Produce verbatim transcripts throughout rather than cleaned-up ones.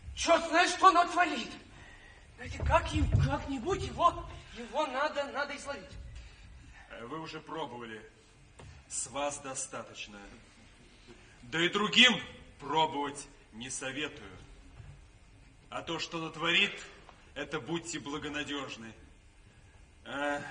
черт знает, что он творит. Знаете, как, как-нибудь его, его надо, надо изловить. Вы уже пробовали. С вас достаточно. Да и другим пробовать не советую. А то, что натворит, это будьте благонадежны. А...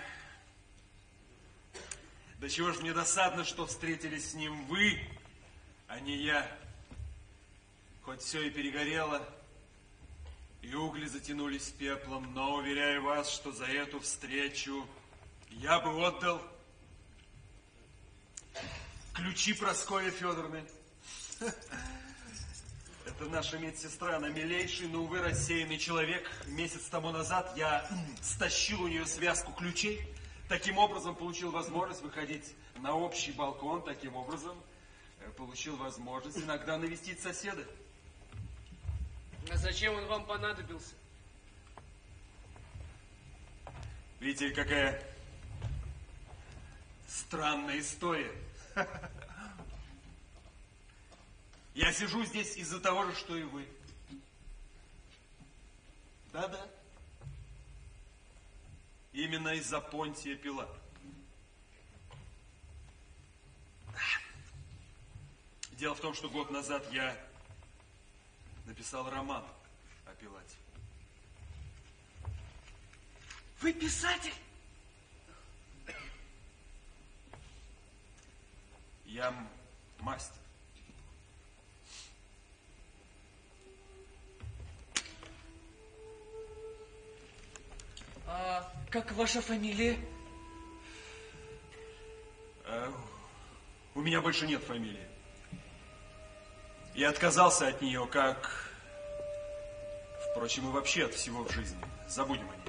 Да чего ж мне досадно, что встретились с ним вы, а не я. Хоть все и перегорело, и угли затянулись пеплом, но уверяю вас, что за эту встречу я бы отдал ключи Прасковьи Федоровны. Это наша медсестра, она милейший, но, увы, рассеянный человек. Месяц тому назад я стащил у нее связку ключей. Таким образом получил возможность выходить на общий балкон. Таким образом получил возможность иногда навестить соседа. А зачем он вам понадобился? Видите, какая странная история. Я сижу здесь из-за того же, что и вы. Да-да. Именно из-за Понтия Пилата. Дело в том, что год назад я написал роман о Пилате. Вы писатель? Я мастер. А как ваша фамилия? А, у меня больше нет фамилии. Я отказался от нее, как, впрочем, и вообще от всего в жизни. Забудем о ней.